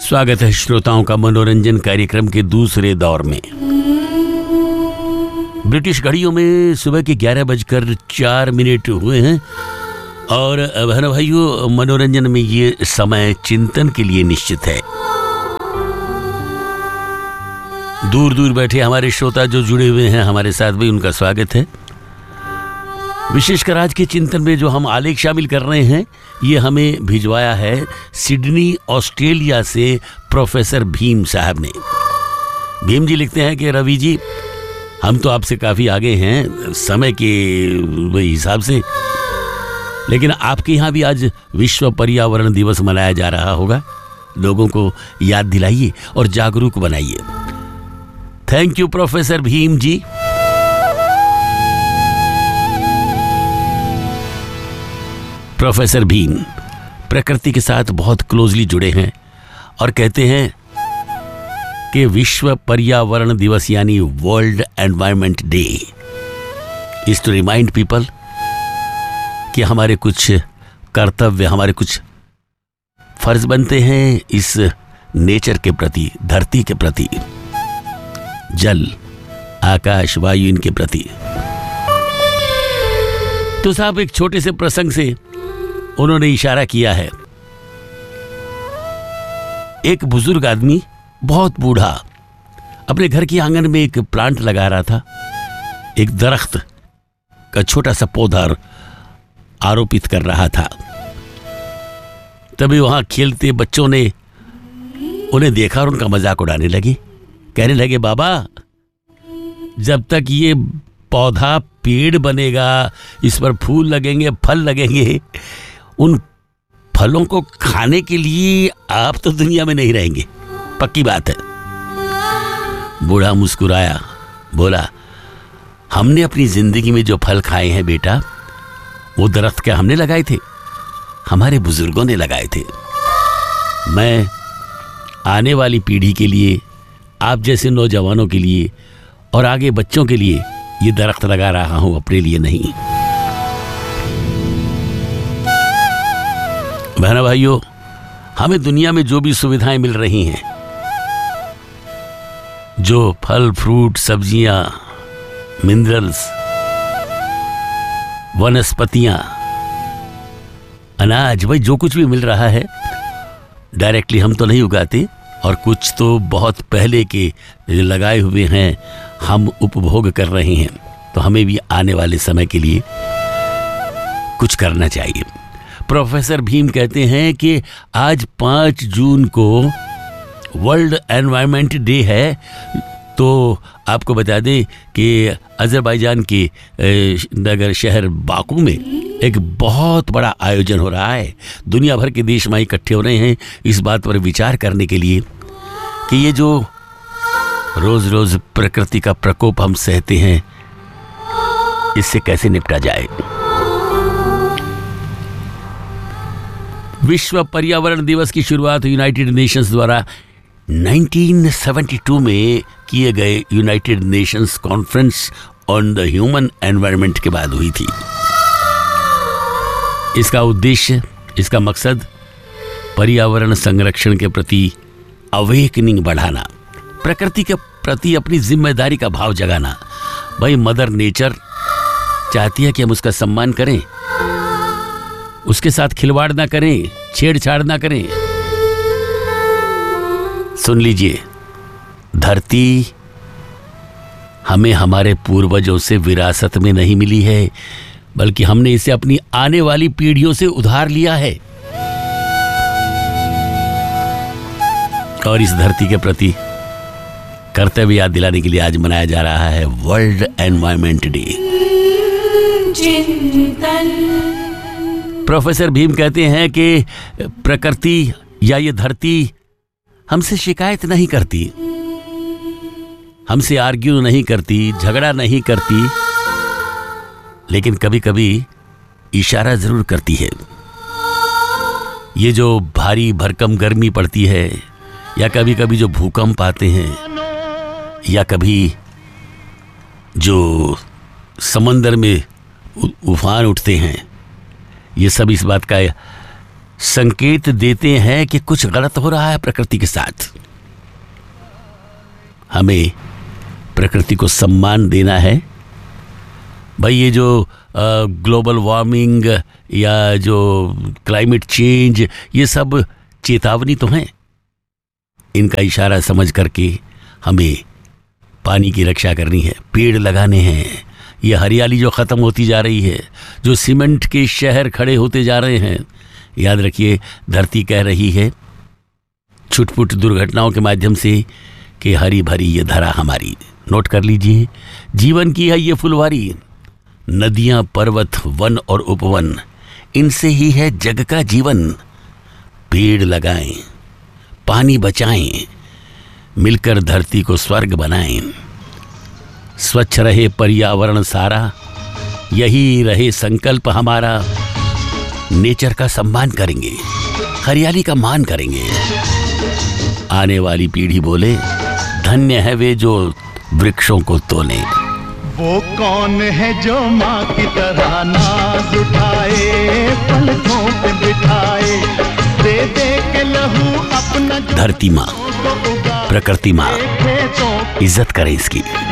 स्वागत है श्रोताओं का मनोरंजन कार्यक्रम के दूसरे दौर में। ब्रिटिश घड़ियों में सुबह के 11:04 हुए हैं और बहनों भाइयों, मनोरंजन में ये समय चिंतन के लिए निश्चित है। दूर दूर बैठे हमारे श्रोता जो जुड़े हुए हैं हमारे साथ भी, उनका स्वागत है। विशेषकर आज के चिंतन में जो हम आलेख शामिल कर रहे हैं, ये हमें भिजवाया है सिडनी ऑस्ट्रेलिया से प्रोफेसर भीम साहब ने। भीम जी लिखते हैं कि रवि जी, हम तो आपसे काफ़ी आगे हैं समय के हिसाब से, लेकिन आपके यहाँ भी आज विश्व पर्यावरण दिवस मनाया जा रहा होगा। लोगों को याद दिलाइए और जागरूक बनाइए। Thank you professor Bhim ji. Professor Bhim प्रकृति के साथ बहुत क्लोजली जुड़े हैं और कहते हैं कि विश्व पर्यावरण दिवस यानी world environment day is to remind people कि हमारे कुछ कर्तव्य, हमारे कुछ फर्ज बनते हैं इस नेचर के प्रति, धरती के प्रति, जल, आकाश, वायु, इनके प्रति। तो साहब एक छोटे से प्रसंग से उन्होंने इशारा किया है। एक बुजुर्ग आदमी, बहुत बूढ़ा, अपने घर के आंगन में एक प्लांट लगा रहा था। एक दरख्त का छोटा सा पौधा आरोपित कर रहा था। तभी वहां खेलते बच्चों ने उन्हें देखा और उनका मजाक उड़ाने लगे। कहने लगे, बाबा, जब तक ये पौधा पेड़ बनेगा, इस पर फूल लगेंगे, फल लगेंगे, उन फलों को खाने के लिए आप तो दुनिया में नहीं रहेंगे, पक्की बात है। बूढ़ा मुस्कुराया, बोला, हमने अपनी जिंदगी में जो फल खाए हैं बेटा, वो दरख्त क्या हमने लगाए थे? हमारे बुजुर्गों ने लगाए थे। मैं आने वाली पीढ़ी के लिए, आप जैसे नौजवानों के लिए और आगे बच्चों के लिए ये दरख्त लगा रहा हूं, अपने लिए नहीं। बहनों भाइयों, हमें दुनिया में जो भी सुविधाएं मिल रही हैं, जो फल, फ्रूट, सब्जियां, मिनरल्स, वनस्पतियां, अनाज, भाई जो कुछ भी मिल रहा है, डायरेक्टली हम तो नहीं उगाते, और कुछ तो बहुत पहले के जो लगाए हुए हैं हम उपभोग कर रहे हैं। तो हमें भी आने वाले समय के लिए कुछ करना चाहिए। प्रोफेसर भीम कहते हैं कि आज 5 जून को वर्ल्ड एनवायरनमेंट डे है। तो आपको बता दें कि अजरबैजान के नगर शहर बाकू में एक बहुत बड़ा आयोजन हो रहा है। दुनिया भर के देश में इकट्ठे हो रहे हैं इस बात पर विचार करने के लिए कि ये जो रोज रोज प्रकृति का प्रकोप हम सहते हैं, इससे कैसे निपटा जाए। विश्व पर्यावरण दिवस की शुरुआत यूनाइटेड नेशंस द्वारा 1972 में किए गए United Nations conference on the human environment के बाद हुई थी। इसका उद्देश्य, इसका मकसद पर्यावरण संरक्षण के प्रति अवेकनिंग बढ़ाना, प्रकृति के प्रति अपनी जिम्मेदारी का भाव जगाना। भाई, मदर नेचर चाहती है कि हम उसका सम्मान करें, उसके साथ खिलवाड़ ना करें, छेड़छाड़ ना करें। सुन लीजिए, धरती हमें हमारे पूर्वजों से विरासत में नहीं मिली है, बल्कि हमने इसे अपनी आने वाली पीढ़ियों से उधार लिया है। और इस धरती के प्रति कर्तव्य याद दिलाने के लिए आज मनाया जा रहा है world environment day. Professor Bhim कहते हैं कि प्रकृति या ये धरती हमसे शिकायत नहीं करती, हमसे आर्ग्यू नहीं करती, झगड़ा नहीं करती, लेकिन कभी कभी इशारा जरूर करती है। ये जो भारी भरकम गर्मी पड़ती है, या कभी कभी जो भूकंप आते हैं, या कभी जो समंदर में उफान उठते हैं, ये सब इस बात का संकेत देते हैं कि कुछ गलत हो रहा है प्रकृति के साथ। हमें प्रकृति को सम्मान देना है। भाई ये जो ग्लोबल वार्मिंग या जो क्लाइमेट चेंज, ये सब चेतावनी तो हैं। इनका इशारा समझ करके हमें पानी की रक्षा करनी है, पेड़ लगाने हैं। ये हरियाली जो ख़त्म होती जा रही है, जो सीमेंट के शहर खड़े होते जा रहे हैं, याद रखिए धरती कह रही है छुटपुट दुर्घटनाओं के माध्यम से कि हरी भरी ये धरा हमारी। नोट कर लीजिए, जीवन की है ये फुलवारी, नदियां पर्वत वन और उपवन, इनसे ही है जग का जीवन। पेड़ लगाएं, पानी बचाएं, मिलकर धरती को स्वर्ग बनाएं। स्वच्छ रहे पर्यावरण सारा, यही रहे संकल्प हमारा। नेचर का सम्मान करेंगे, हरियाली का मान करेंगे। आने वाली पीढ़ी बोले धन्य है वे जो वृक्षों को तोले। वो कौन है जो माँ की तरह नाज उठाए, पलकों पे बिठाए, दे दे के लहू अपना। धरती माँ, प्रकृति माँ, इज्जत करें इसकी।